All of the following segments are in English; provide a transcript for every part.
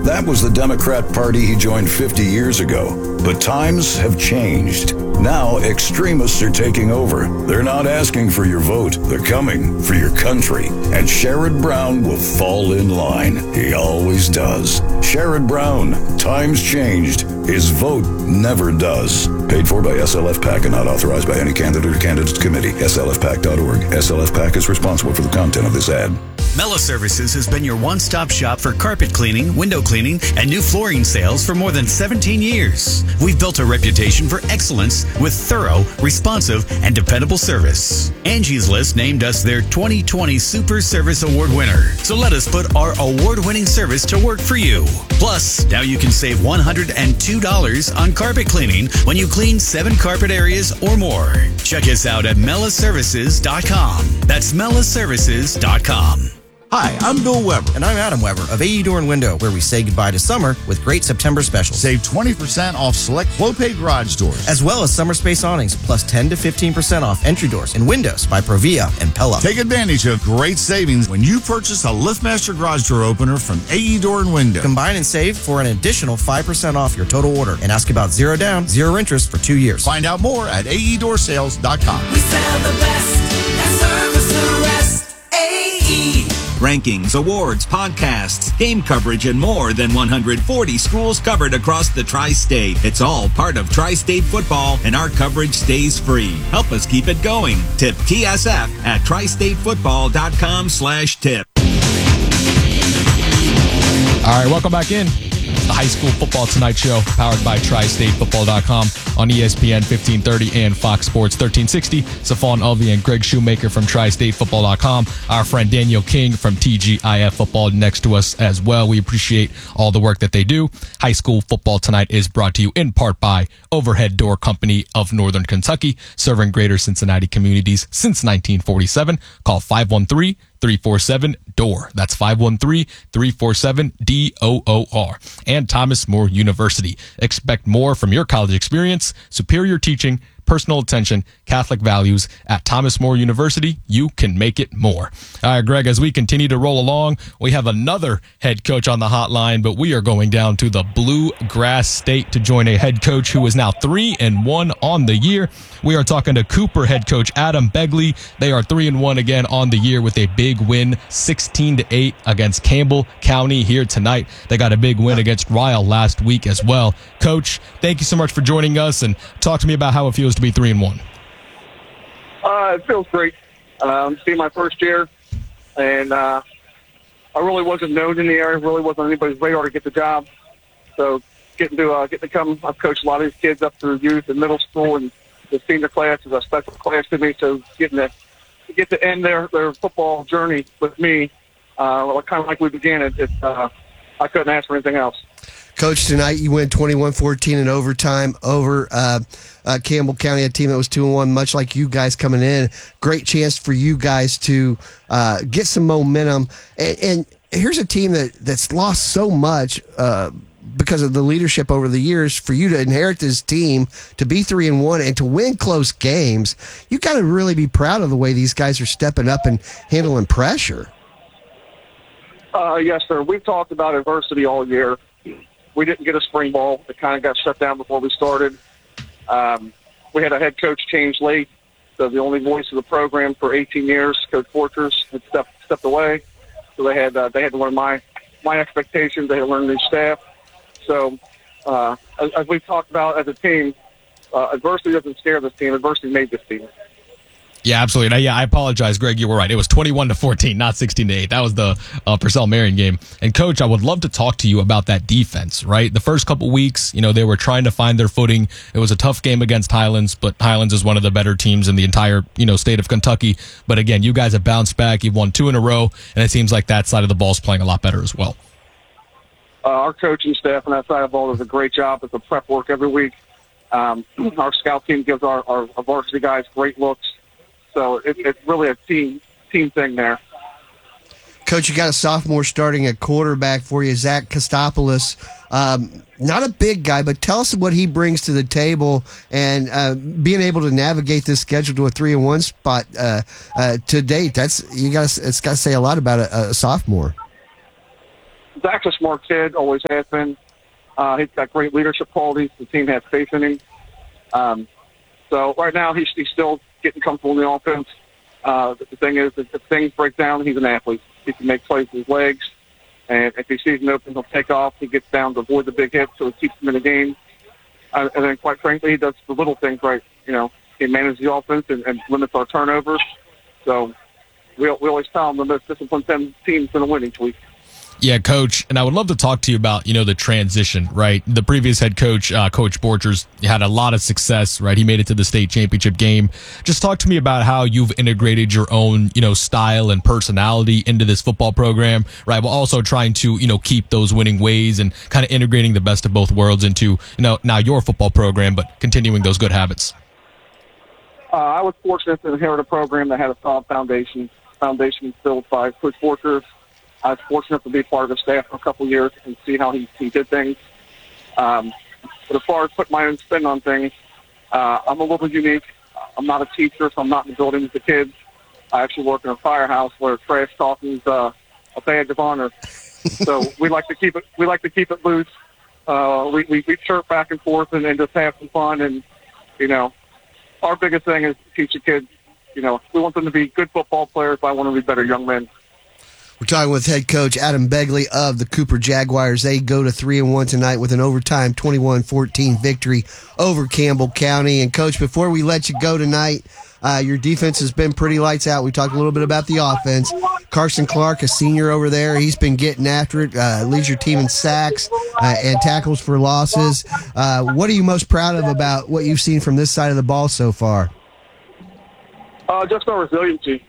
That was the Democrat Party he joined 50 years ago. But times have changed. Now extremists are taking over. They're not asking for your vote. They're coming for your country. And Sherrod Brown will fall in line. He always does. Sherrod Brown. Times changed. His vote never does. Paid for by SLF PAC and not authorized by any candidate or candidates committee. SLFPAC.org. SLF PAC is responsible for the content of this ad. Mela Services has been your one-stop shop for carpet cleaning, window cleaning, and new flooring sales for more than 17 years. We've built a reputation for excellence with thorough, responsive, and dependable service. Angie's List named us their 2020 Super Service Award winner. So let us put our award-winning service to work for you. Plus, now you can save $102 on carpet cleaning when you clean 7 carpet areas or more. Check us out at melaservices.com. That's melaservices.com. Hi, I'm Bill Weber. And I'm Adam Weber of AE Door & Window, where we say goodbye to summer with great September specials. Save 20% off select Clopay garage doors. As well as summer space awnings, plus 10 to 15% off entry doors and windows by Provia and Pella. Take advantage of great savings when you purchase a LiftMaster garage door opener from AE Door & Window. Combine and save for an additional 5% off your total order. And ask about 0 down, 0 interest for 2 years. Find out more at aeDoorsales.com. We sell the best and service the rest. AE. Rankings, awards, podcasts, game coverage, and more than 140 schools covered across the tri-state. It's all part of Tri-State football, and our coverage stays free. Help us keep it going. Tip TSF at tristatefootball.com/tip. All right, welcome back in. The High School Football Tonight Show, powered by TriStateFootball.com on ESPN 1530 and Fox Sports 1360. Safon Alvi and Greg Shoemaker from TriStateFootball.com. Our friend Daniel King from TGIF Football next to us as well. We appreciate all the work that they do. High School Football Tonight is brought to you in part by Overhead Door Company of Northern Kentucky, serving greater Cincinnati communities since 1947. Call 513-347-DOOR. That's 513-347-DOOR. And Thomas More University. Expect more from your college experience, superior teaching, personal attention, Catholic values. At Thomas More University, you can make it more. All right, Greg, as we continue to roll along, we have another head coach on the hotline, but we are going down to the Bluegrass State to join a head coach who is now 3-1 on the year. We are talking to Cooper head coach Adam Begley. They are 3-1 again on the year with a big win, 16-8 against Campbell County here tonight. They got a big win against Ryle last week as well. Coach, thank you so much for joining us, and talk to me about how it feels to be 3-1. It feels great. It's been my first year, and I really wasn't known in the area. Really wasn't on anybody's radar to get the job. So getting to come, I've coached a lot of these kids up through youth and middle school, and the senior class is a special class to me. So getting to end their football journey with me, kind of like we began it. I couldn't ask for anything else. Coach, tonight you win 21-14 in overtime over Campbell County, a team that was 2-1, much like you guys coming in. Great chance for you guys to get some momentum. And here's a team that's lost so much because of the leadership over the years. For you to inherit this team, to be 3-1, and to win close games, you got to really be proud of the way these guys are stepping up and handling pressure. Yes, sir. We've talked about adversity all year. We didn't get a spring ball. It kind of got shut down before we started. We had a head coach change late, so the only voice of the program for 18 years, Coach Fortress, had stepped away. So they had to learn my expectations. They had to learn new staff. So as we've talked about as a team, adversity doesn't scare this team. Adversity made this team. Yeah, absolutely. Yeah, I apologize, Greg. You were right. It was 21-14, not 16-8. That was the Purcell Marion game. And Coach, I would love to talk to you about that defense. Right, the first couple weeks, they were trying to find their footing. It was a tough game against Highlands, but Highlands is one of the better teams in the entire state of Kentucky. But again, you guys have bounced back. You've won 2 in a row, and it seems like that side of the ball's playing a lot better as well. Our coaching staff on that side of the ball does a great job with the prep work every week. Our scout team gives our varsity guys great looks. So it's really a team thing there. Coach, you got a sophomore starting at quarterback for you, Zach Kostopoulos. Not a big guy, but tell us what he brings to the table and being able to navigate this schedule to a 3-1 spot to date. It's got to say a lot about a sophomore. Zach's a smart kid, always has been. He's got great leadership qualities. The team has faith in him. So right now he's still getting comfortable in the offense. The thing is, if things break down, he's an athlete. He can make plays with his legs, and if he sees an open, he'll take off. He gets down to avoid the big hits, so it keeps him in the game. And then, quite frankly, he does the little things right. He manages the offense and limits our turnovers. So we always tell him the most disciplined team's going to win each week. Yeah, Coach, and I would love to talk to you about, the transition, right? The previous head coach, Coach Borchers, had a lot of success, right? He made it to the state championship game. Just talk to me about how you've integrated your own, style and personality into this football program, right? While also trying to, keep those winning ways and kind of integrating the best of both worlds into, now your football program, but continuing those good habits. I was fortunate to inherit a program that had a solid foundation built by Coach Borchers. I was fortunate to be part of the staff for a couple of years and see how he did things. But as far as putting my own spin on things, I'm a little unique. I'm not a teacher, so I'm not in the building with the kids. I actually work in a firehouse where trash talking is a badge of honor. So we like to keep it loose. We chirp back and forth and just have some fun. And our biggest thing is to teach the kids. We want them to be good football players, but I want them to be better young men. We're talking with head coach Adam Begley of the Cooper Jaguars. They go to 3-1 tonight with an overtime 21-14 victory over Campbell County. And, Coach, before we let you go tonight, your defense has been pretty lights out. We talked a little bit about the offense. Carson Clark, a senior over there, he's been getting after it, leads your team in sacks and tackles for losses. What are you most proud of about what you've seen from this side of the ball so far? Just our resiliency.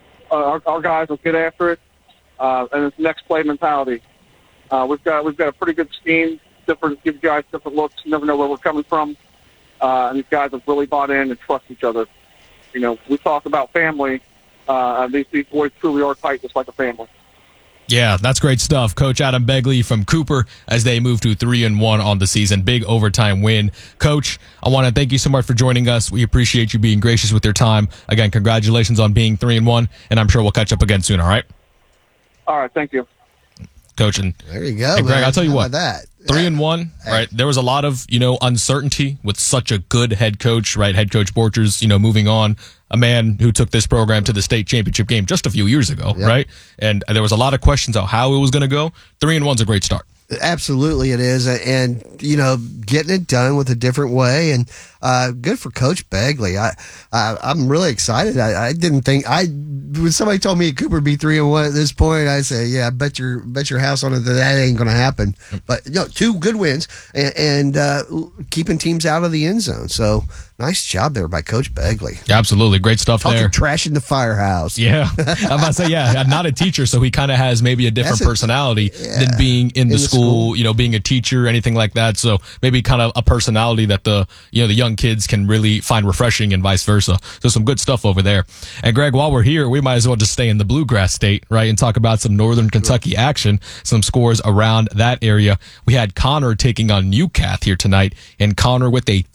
Our guys will get after it. And it's next play mentality. We've got a pretty good scheme. Give guys different looks. You never know where we're coming from. And these guys have really bought in and trust each other. We talk about family. These boys truly are tight, just like a family. Yeah, that's great stuff. Coach Adam Begley from Cooper as they move to 3-1 on the season. Big overtime win. Coach, I want to thank you so much for joining us. We appreciate you being gracious with your time. Again, congratulations on being 3-1, and I'm sure we'll catch up again soon, all right? All right, thank you. Coach, and there you go. And Greg, man. I'll tell you what, that? 3-1, right? There was a lot of, uncertainty with such a good head coach, right? Head coach Borchers, moving on, a man who took this program to the state championship game just a few years ago, right? And there was a lot of questions on how it was going to go. 3-1's a great start. Absolutely it is. And, getting it done with a different way. And good for Coach Begley. I'm really excited. I didn't think when somebody told me Cooper be 3-1 at this point, I say, yeah, bet your house on it that ain't going to happen. But 2 good wins and keeping teams out of the end zone. So nice job there by Coach Begley. Absolutely. Great stuff there. Trash in the firehouse. Yeah. I'm about to say, I'm not a teacher, so he kind of has maybe a different personality than being in the school, being a teacher, anything like that. So maybe kind of a personality that the young kids can really find refreshing and vice versa. So some good stuff over there. And Greg, while we're here, we might as well just stay in the Bluegrass State, right, and talk about some Northern Kentucky action, some scores around that area. We had Connor taking on Newcath here tonight, and Connor with a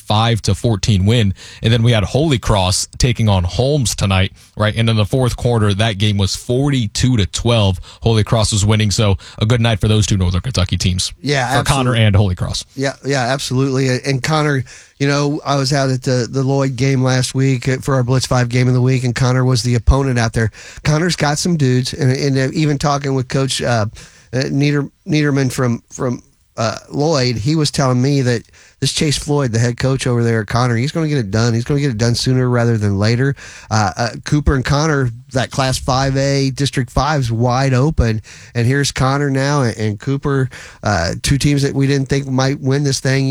35-14 win. And then we had Holy Cross taking on Holmes tonight, right? And in the fourth quarter, that game was 42-12. Holy Cross was winning. So a good night for those 2 Northern Kentucky teams. Yeah, for absolutely. Connor and Holy Cross. Yeah, absolutely. And Connor, I was out at the Lloyd game last week for our Blitz 5 game of the week, and Connor was the opponent out there. Connor's got some dudes, and even talking with Coach Niederman from Lloyd, he was telling me that this Chase Floyd, the head coach over there at Connor, he's going to get it done. He's going to get it done sooner rather than later. Cooper and Connor, that Class 5A District 5 is wide open, and here's Connor now and Cooper, 2 teams that we didn't think might win this thing.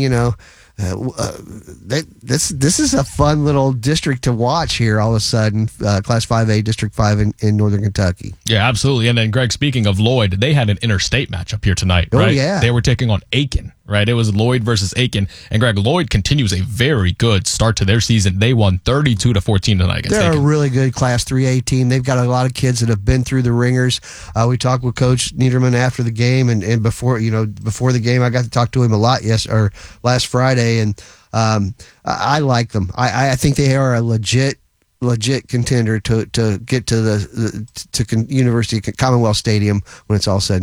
This is a fun little district to watch here all of a sudden, Class 5A District 5 in Northern Kentucky. Yeah, absolutely. And then, Greg, speaking of Lloyd, they had an interstate matchup here tonight, Oh, right? yeah. They were taking on Aiken, right? It was Lloyd versus Aiken. And, Greg, Lloyd continues a very good start to their season. They won 32-14 tonight against They're Aiken. a really good Class 3A team. They've got a lot of kids that have been through the ringers. We talked with Coach Niederman after the game, and before the game, I got to talk to him a lot last Friday, and I like them. I think they are a legit contender to get to the University Commonwealth Stadium when it's all said and done.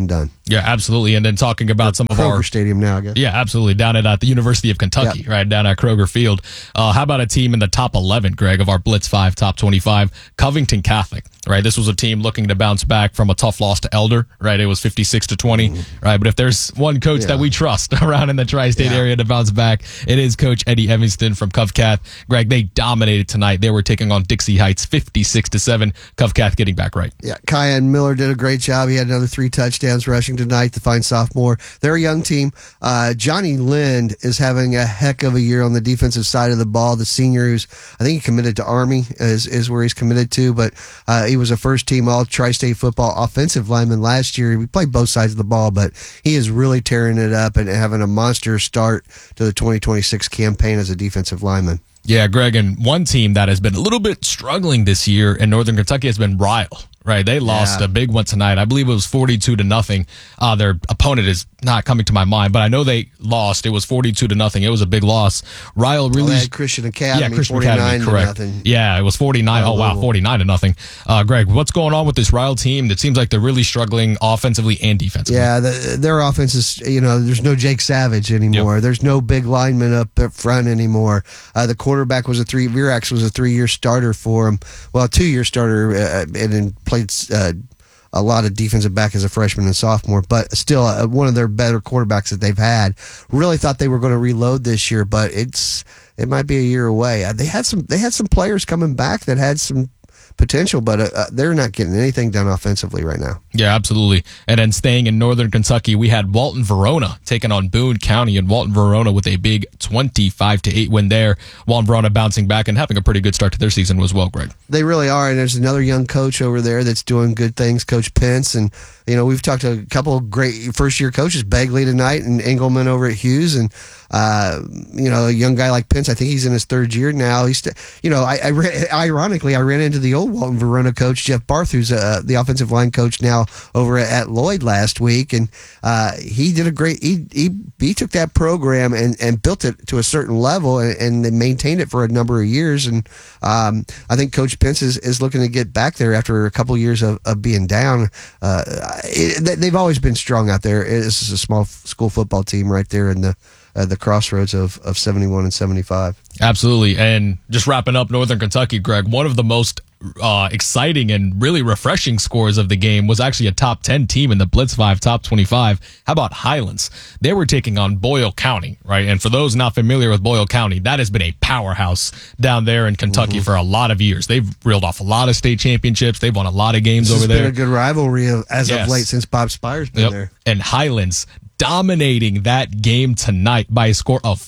Yeah, absolutely. And then talking about some of Kroger our Stadium now, I guess. Yeah, absolutely. Down at the University of Kentucky, right down at Kroger Field. How about a team in the top 11, Greg, of our Blitz 5, top 25? Covington Catholic, right? This was a team looking to bounce back from a tough loss to Elder, right? It was 56-20, right? But if there's one coach that we trust around in the tri-state area to bounce back, it is Coach Eddie Evanston from CovCath. Greg, they dominated tonight. They were taking on Dixie Heights 56-7. CovCath getting back right. Yeah, Kyan Miller did a great job. He had another 3 touchdowns rushing tonight, the fine sophomore. They're a young team. Johnny Lind is having a heck of a year on the defensive side of the ball. The senior who's, I think he committed to Army is where he's committed to, but he was a first-team all tri-state football offensive lineman last year. We played both sides of the ball, but he is really tearing it up and having a monster start to the 2026 campaign as a defensive lineman. Yeah, Greg, and one team that has been a little bit struggling this year in Northern Kentucky has been Ryle. Right, they lost a big one tonight. I believe it was 42-0. Their opponent is not coming to my mind, but I know they lost. It was 42-0. It was a big loss. Ryle really had Christian Academy. Yeah, Christian Academy, correct. 49-0. Yeah, it was 49. Oh wow, 49-0. Greg, what's going on with this Ryle team? It seems like they're really struggling offensively and defensively. Yeah, their offense is, there's no Jake Savage anymore. Yep. There's no big lineman up front anymore. The quarterback was Virax was a 3-year starter for him. Well, a 2-year starter, and then played a lot of defensive back as a freshman and sophomore, but still one of their better quarterbacks that they've had. Really thought they were going to reload this year, but it might be a year away. They had some players coming back that had some potential, but they're not getting anything done offensively right now. Yeah, absolutely. And then staying in Northern Kentucky, we had Walton Verona taking on Boone County, and Walton Verona with a big 25-8 win there. Walton Verona bouncing back and having a pretty good start to their season as well, Greg. They really are, and there's another young coach over there that's doing good things, Coach Pence, and we've talked to a couple of great first-year coaches, Begley tonight and Engelman over at Hughes, and a young guy like Pence, I think he's in his 3rd year now. He's, ironically, I ran into the old Walton Verona coach, Jeff Barth, who's the offensive line coach now over at Lloyd last week, and he did a great. He took that program and built it to a certain level and then maintained it for a number of years. And I think Coach Pence is looking to get back there after a couple of years of being down. They've always been strong out there. This is a small school football team right there in the crossroads of 71 and 75. Absolutely. And just wrapping up Northern Kentucky, Greg, one of the most exciting and really refreshing scores of the game was actually a top 10 team in the Blitz 5 top 25. How about Highlands? They were taking on Boyle County, right? And for those not familiar with Boyle County, that has been a powerhouse down there in Kentucky for a lot of years. They've reeled off a lot of state championships. They've won a lot of games over there. It's been a good rivalry as of late since Bob Spire's been there. And Highlands dominating that game tonight by a score of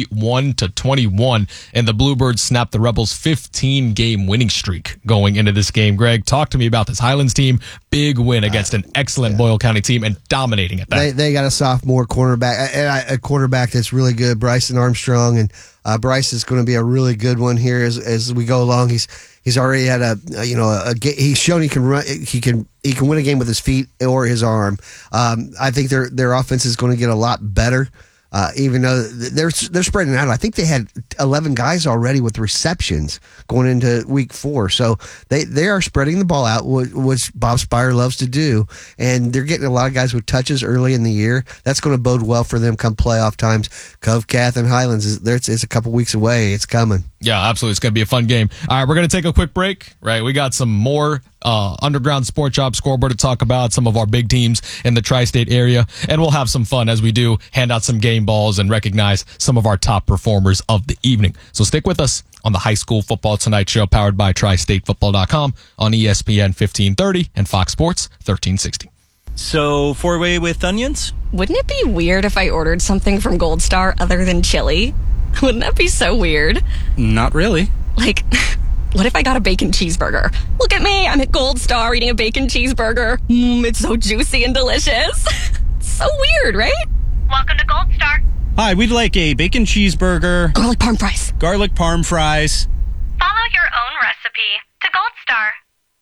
41-21, and the Bluebirds snapped the Rebels' 15-game winning streak going into this game. Greg, talk to me about this Highlands team. Big win against an excellent Boyle County team and dominating at that. They got a sophomore cornerback, and a quarterback that's really good, Bryson Armstrong, and Bryce is going to be a really good one here as we go along. He's already had he's shown he can run. He can win a game with his feet or his arm. I think their offense is going to get a lot better. Even though they're spreading out. I think they had 11 guys already with receptions going into week 4. So they are spreading the ball out, which Bob Spire loves to do. And they're getting a lot of guys with touches early in the year. That's going to bode well for them come playoff times. CovCath and Highlands, it's a couple weeks away. It's coming. Yeah, absolutely. It's going to be a fun game. All right, we're going to take a quick break, right? We got some more Underground Sport Shop scoreboard to talk about, some of our big teams in the tri-state area, and we'll have some fun as we do hand out some game balls and recognize some of our top performers of the evening. So stick with us on the High School Football Tonight Show, powered by TriStateFootball.com on ESPN 1530 and Fox Sports 1360. So, 4-way with onions? Wouldn't it be weird if I ordered something from Gold Star other than chili? Wouldn't that be so weird? Not really. Like, what if I got a bacon cheeseburger? Look at me, I'm at Gold Star eating a bacon cheeseburger. It's so juicy and delicious. It's so weird, right? Welcome to Gold Star. Hi, we'd like a bacon cheeseburger. Garlic parm fries. Garlic parm fries. Follow your own recipe to Gold Star.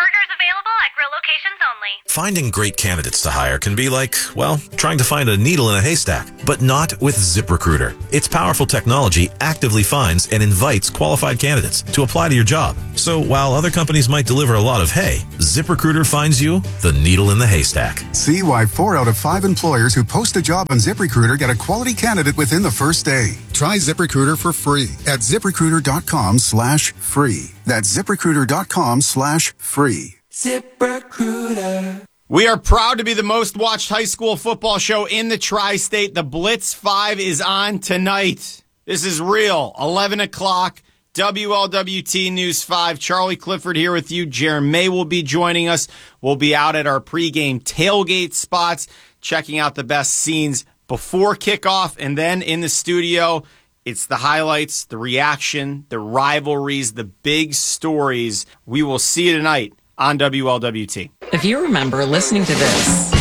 Burgers available at grill locations only. Finding great candidates to hire can be like, well, trying to find a needle in a haystack, but not with ZipRecruiter. Its powerful technology actively finds and invites qualified candidates to apply to your job. So while other companies might deliver a lot of hay, ZipRecruiter finds you the needle in the haystack. See why 4 out of 5 employers who post a job on ZipRecruiter get a quality candidate within the first day. Try ZipRecruiter for free at ZipRecruiter.com/free. That's ZipRecruiter.com/free. ZipRecruiter. We are proud to be the most watched high school football show in the Tri-State. The Blitz 5 is on tonight. This is real. 11 o'clock, WLWT News 5. Charlie Clifford here with you. Jaron May will be joining us. We'll be out at our pregame tailgate spots, checking out the best scenes before kickoff, and then in the studio, it's the highlights, the reaction, the rivalries, the big stories. We will see you tonight on WLWT. If you remember listening to this,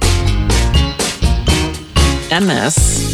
and this,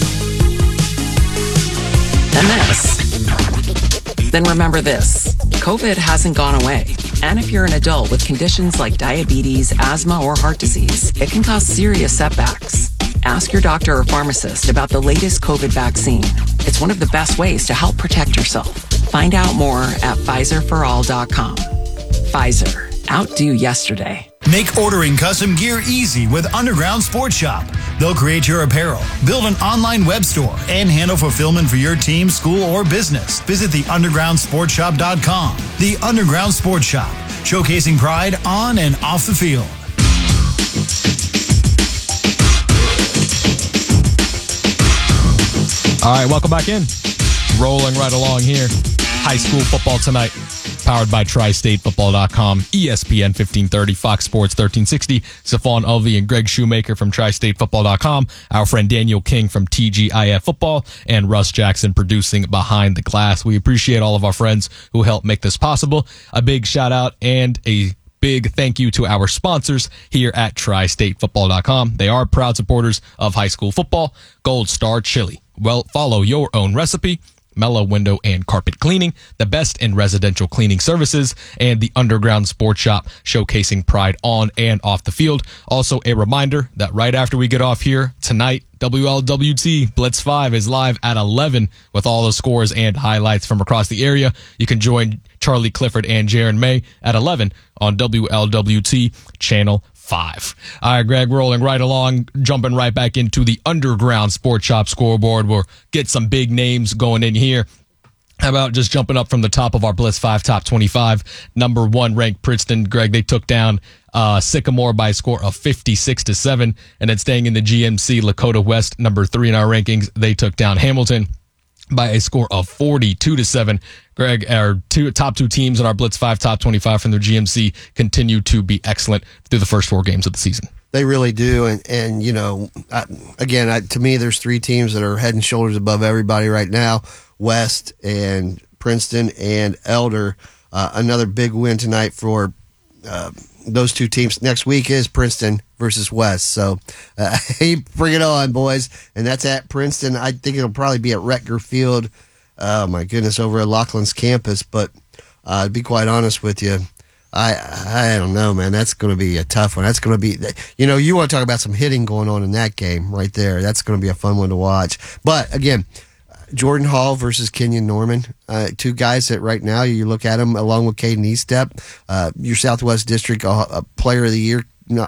and this, then remember this. COVID hasn't gone away. And if you're an adult with conditions like diabetes, asthma, or heart disease, it can cause serious setbacks. Ask your doctor or pharmacist about the latest COVID vaccine. It's one of the best ways to help protect yourself. Find out more at PfizerForAll.com. Pfizer. Outdo yesterday. Make ordering custom gear easy with Underground Sports Shop. They'll create your apparel, build an online web store, and handle fulfillment for your team, school, or business. Visit theundergroundsportshop.com. The Underground Sports Shop, showcasing pride on and off the field. All right, welcome back in. Rolling right along here. High school football tonight. Powered by TriStateFootball.com, ESPN 1530, Fox Sports 1360, Stephon Ulvey and Greg Shoemaker from TriStateFootball.com, our friend Daniel King from TGIF Football, and Russ Jackson producing Behind the Glass. We appreciate all of our friends who help make this possible. A big shout out and a big thank you to our sponsors here at TriStateFootball.com. They are proud supporters of high school football. Gold Star Chili. Well, follow your own recipe. Mellow Window and Carpet Cleaning, the best in residential cleaning services, and the Underground Sports Shop, showcasing pride on and off the field. Also, a reminder that right after we get off here tonight, WLWT Blitz 5 is live at 11 with all the scores and highlights from across the area. You can join Charlie Clifford and Jaron May at 11 on WLWT Channel 5. All right, Greg, rolling right along, jumping right back into the Underground Sports Shop scoreboard. We'll get some big names going in here. How about just jumping up from the top of our Blitz 5 top 25? Number 1 ranked Princeton. Greg, they took down Sycamore by a score of 56-7. And then staying in the GMC, Lakota West, number 3 in our rankings, they took down Hamilton by a score of 42-7. Greg, our top two teams in our Blitz 5 top 25 from the GMC continue to be excellent through the first 4 games of the season. They really do. And you know, to me, there's 3 teams that are head and shoulders above everybody right now. West and Princeton and Elder. Another big win tonight for those 2 teams. Next week is Princeton versus West. So bring it on, boys. And that's at Princeton. I think it'll probably be at Retger Field. Oh, my goodness, over at Laughlin's campus. But to be quite honest with you, I don't know, man. That's going to be a tough one. That's going to be, you know, you want to talk about some hitting going on in that game right there. That's going to be a fun one to watch. But, again, Jordan Hall versus Kenyon Norman, 2 guys that right now you look at them along with Caden Eastep, your Southwest District Player of the Year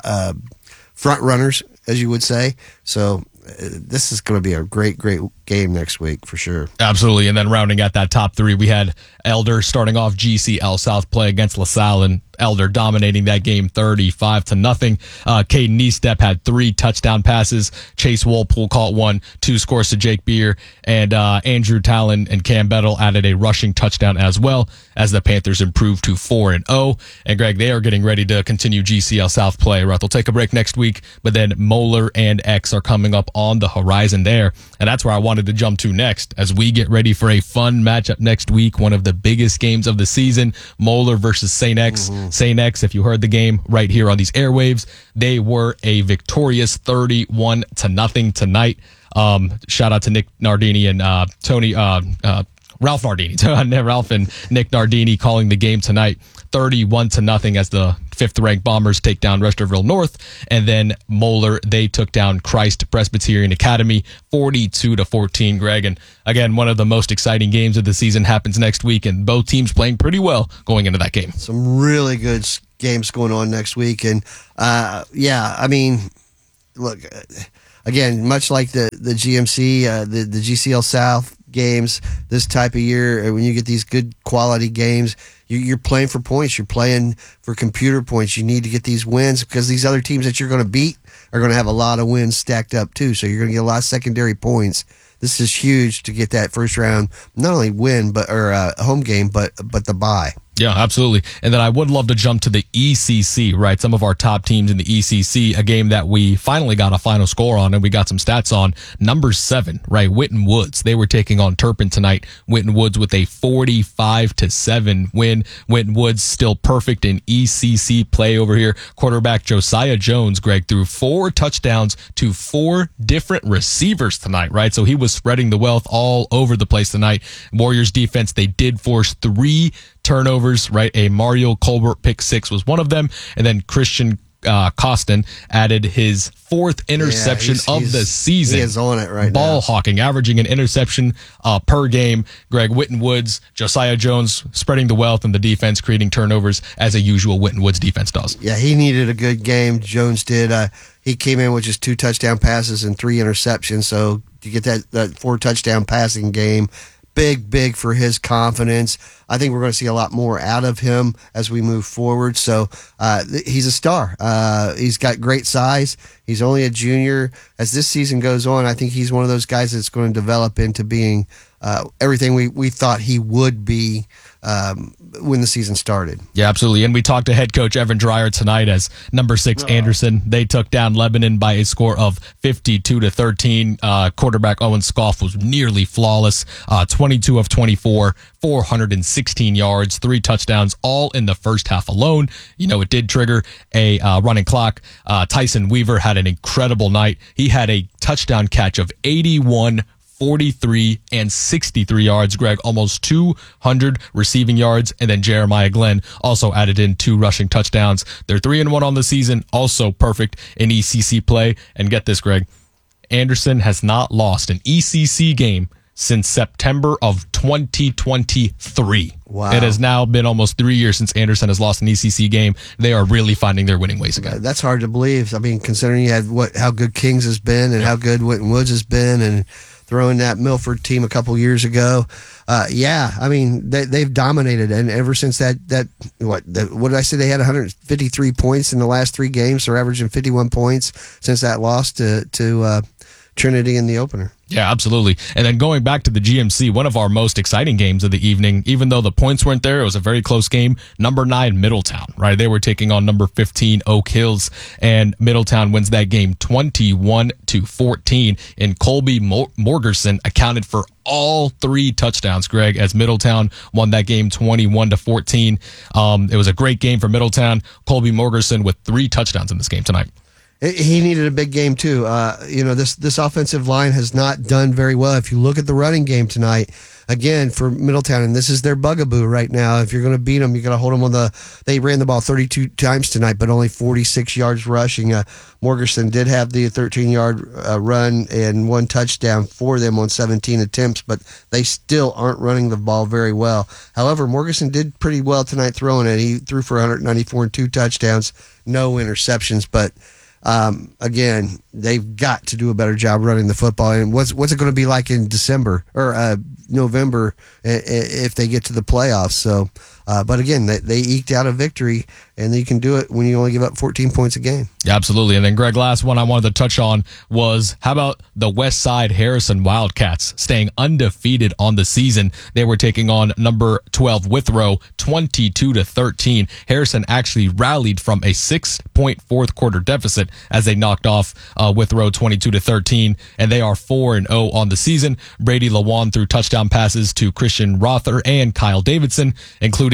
front runners, as you would say. So this is going to be a great game next week for sure. Absolutely. And then rounding out that top 3, we had Elder starting off GCL South play against LaSalle, and Elder dominating that game 35-0. Caden Eastep had 3 touchdown passes. Chase Walpole caught 1, 2 scores to Jake Beer, and Andrew Talon and Cam Bettle added a rushing touchdown as well, as the Panthers improved to 4-0. And Greg, they are getting ready to continue GCL South play. Right, they'll take a break next week, but then Moeller and X are coming up on the horizon there, and that's where I wanted to jump to next as we get ready for a fun matchup next week, one of the biggest games of the season, Moeller versus St. X. St. X, if you heard the game right here on these airwaves, they were a victorious 31-0 tonight. Shout out to Nick Nardini and Tony Ralph Nardini. Ralph and Nick Nardini calling the game tonight. 31-0 as the 5th-ranked Bombers take down Westerville North. And then Moeller, they took down Christ Presbyterian Academy 42-14, Greg. And again, one of the most exciting games of the season happens next week, and both teams playing pretty well going into that game. Some really good games going on next week. And, look, again, much like the GMC, the GCL South games this type of year, when you get these good quality games, you're playing for points. You're playing for computer points. You need to get these wins because these other teams that you're going to beat are going to have a lot of wins stacked up too. So you're going to get a lot of secondary points. This is huge to get that first round, not only win, or a home game, but the bye. Yeah, absolutely. And then I would love to jump to the ECC, right? Some of our top teams in the ECC, a game that we finally got a final score on and we got some stats on. Number 7, right? Winton Woods. They were taking on Turpin tonight. Winton Woods with a 45-7 win. Winton Woods still perfect in ECC play over here. Quarterback Josiah Jones, Greg, threw 4 touchdowns to 4 different receivers tonight, right? So he was spreading the wealth all over the place tonight. Warriors defense, they did force 3 turnovers, right? A Mario Colbert pick 6 was one of them. And then Christian Costin added his 4th interception of the season. He is on it right now. Ball hawking, averaging an interception per game. Greg, Winton Woods, Josiah Jones spreading the wealth, and the defense creating turnovers as a usual Winton Woods defense does. Yeah, he needed a good game. Jones did. He came in with just 2 touchdown passes and 3 interceptions. So to get that 4 touchdown passing game, big for his confidence. I think we're going to see a lot more out of him as we move forward. So he's a star. He's got great size. He's only a junior. As this season goes on, I think he's one of those guys that's going to develop into being everything we thought he would be when the season started. Yeah, absolutely. And we talked to head coach Evan Dreyer tonight as number 6 Anderson. They took down Lebanon by a score of 52-13. Quarterback Owen Scoff was nearly flawless. 22 of 24, 416 yards, 3 touchdowns, all in the first half alone. You know, it did trigger a running clock. Tyson Weaver had an incredible night. He had a touchdown catch of 81, 43 and 63 yards, Greg, almost 200 receiving yards. And then Jeremiah Glenn also added in 2 rushing touchdowns. They're 3-1 on the season, also perfect in ECC play. And get this, Greg, Anderson has not lost an ECC game since September of 2023. Wow. It has now been almost 3 years since Anderson has lost an ECC game. They are really finding their winning ways again. That's hard to believe. I mean, considering you had how good Kings has been and how good Winton Woods has been, and throwing that Milford team a couple years ago. I mean, they've dominated. And ever since what did I say? They had 153 points in the last 3 games. They're averaging 51 points since that loss to Trinity in the opener. Yeah, absolutely. And then going back to the GMC, one of our most exciting games of the evening, even though the points weren't there, it was a very close game. Number 9, Middletown, right? They were taking on number 15, Oak Hills, and Middletown wins that game 21-14. And Colby Morgerson accounted for all 3 touchdowns, Greg, as Middletown won that game 21-14. It was a great game for Middletown. Colby Morgerson with 3 touchdowns in this game tonight. He needed a big game too. This offensive line has not done very well. If you look at the running game tonight, again for Middletown, and this is their bugaboo right now. If you're going to beat them, you got to hold them They ran the ball 32 times tonight, but only 46 yards rushing. Morgerson did have the 13-yard run and 1 touchdown for them on 17 attempts, but they still aren't running the ball very well. However, Morgerson did pretty well tonight throwing it. He threw for 194 and 2 touchdowns, no interceptions, but. Again, they've got to do a better job running the football. And what's it going to be like in December or November if they get to the playoffs? So, but again, they eked out a victory, and you can do it when you only give up 14 points a game. Yeah, absolutely. And then, Greg, last one I wanted to touch on was how about the West Side Harrison Wildcats staying undefeated on the season? They were taking on number 12 Withrow 22-13. Harrison actually rallied from a 6-point fourth quarter deficit as they knocked off Withrow 22-13, and they are 4-0 on the season. Brady Lawan threw touchdown passes to Christian Rother and Kyle Davidson, including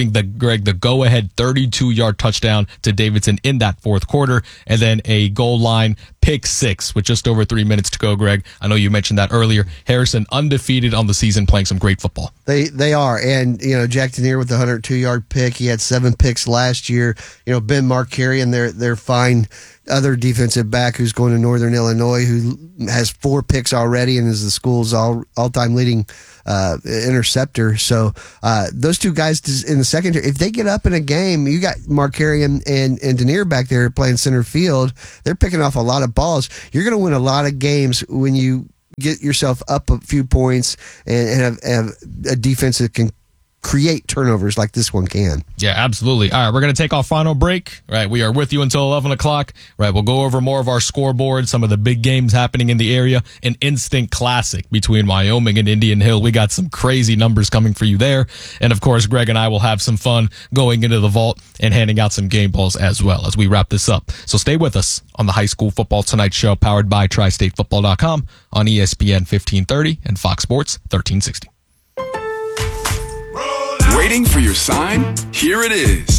giving the go-ahead 32-yard touchdown to Davidson in that fourth quarter, and then a goal line pick six with just over 3 minutes to go, Greg. I know you mentioned that earlier. Harrison undefeated on the season, playing some great football. They are. And, Jack Denier with the 102-yard pick. He had 7 picks last year. Ben Markarian, their fine other defensive back who's going to Northern Illinois, who has 4 picks already and is the school's all-time leading interceptor. So those two guys in the secondary, if they get up in a game, you got Markarian and Denier back there playing center field. They're picking off a lot of balls. You're going to win a lot of games when you get yourself up a few points and have a defense that can create turnovers like this one can. Yeah, absolutely. All right, we're going to take our final break. Right, we are with you until 11 o'clock. Right, we'll go over more of our scoreboard, some of the big games happening in the area, an instant classic between Wyoming and Indian Hill. We got some crazy numbers coming for you there. And, of course, Greg and I will have some fun going into the vault and handing out some game balls as well as we wrap this up. So stay with us on the High School Football Tonight show, powered by TriStateFootball.com on ESPN 1530 and Fox Sports 1360. Waiting for your sign? Here it is.